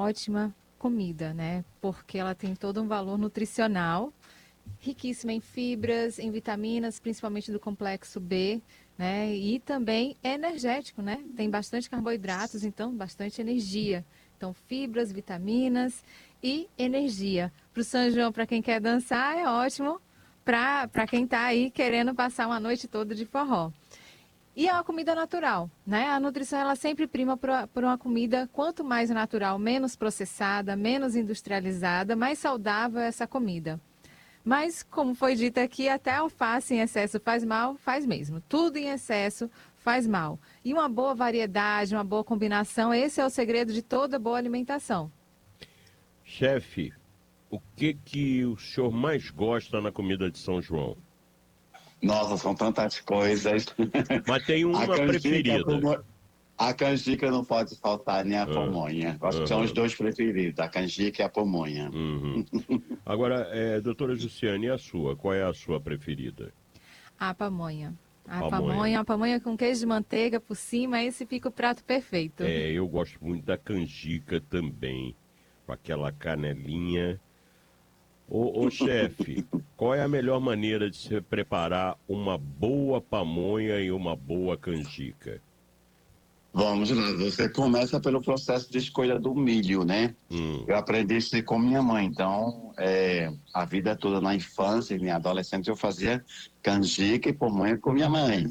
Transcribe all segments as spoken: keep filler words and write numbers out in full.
ótima comida, né? Porque ela tem todo um valor nutricional, riquíssima em fibras, em vitaminas, principalmente do complexo B, né? E também é energético, né? Tem bastante carboidratos, então bastante energia. Então, fibras, vitaminas e energia. Para o São João, para quem quer dançar, é ótimo. Para quem está aí querendo passar uma noite toda de forró. E é uma comida natural, né? A nutrição, ela sempre prima por, por uma comida, quanto mais natural, menos processada, menos industrializada, mais saudável é essa comida. Mas, como foi dito aqui, até alface em excesso faz mal, faz mesmo. Tudo em excesso faz mal. E uma boa variedade, uma boa combinação, esse é o segredo de toda boa alimentação. Chefe, o que que o senhor mais gosta na comida de São João? Nossa, são tantas coisas. Mas tem A uma canjica, a, preferida. pomo... a canjica não pode faltar, nem a Ah, pamonha. Acho que são os aham, dois preferidos, a canjica e a pamonha. uhum. Agora, é, doutora Jussiane, e a sua? Qual é a sua preferida? A pamonha. A Pamonha. pamonha, a pamonha com queijo de manteiga por cima, esse fica o prato perfeito. É, eu gosto muito da canjica também, com aquela canelinha. Ô, ô chefe, qual é a melhor maneira de se preparar uma boa pamonha e uma boa canjica? Vamos lá, você começa pelo processo de escolha do milho, né? Hum, Eu aprendi isso com minha mãe, então é, a vida toda na infância e minha adolescência eu fazia canjica e pamonha com minha mãe.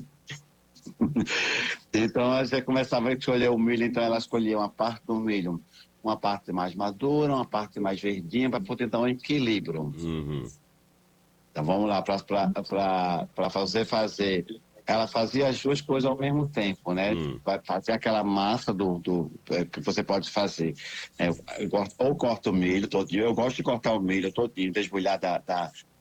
Então a gente começava a escolher o milho, então ela escolhia uma parte do milho, uma parte mais madura, uma parte mais verdinha, para poder dar um equilíbrio. uhum, Então vamos lá, para fazer fazer. Ela fazia as duas coisas ao mesmo tempo, né? hum, Vai fazer aquela massa do, do é, que você pode fazer. É, eu gosto, ou corta o milho todinho, eu gosto de cortar o milho todinho, desbulhar da, da,